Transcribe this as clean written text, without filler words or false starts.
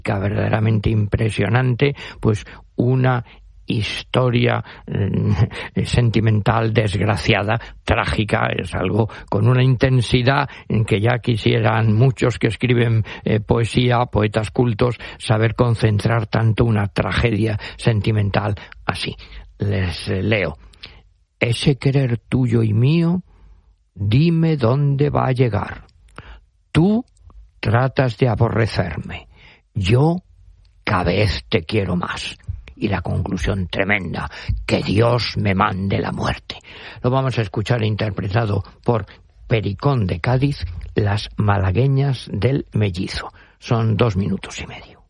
verdaderamente impresionante, pues una historia sentimental, desgraciada, trágica, es algo con una intensidad en que ya quisieran muchos que escriben poesía, poetas cultos, saber concentrar tanto una tragedia sentimental así. Les leo. Ese querer tuyo y mío, dime dónde va a llegar. Tú tratas de aborrecerme, yo cada vez te quiero más. Y la conclusión tremenda, que Dios me mande la muerte. Lo vamos a escuchar interpretado por Pericón de Cádiz, Las malagueñas del mellizo. Son 2 minutos y medio.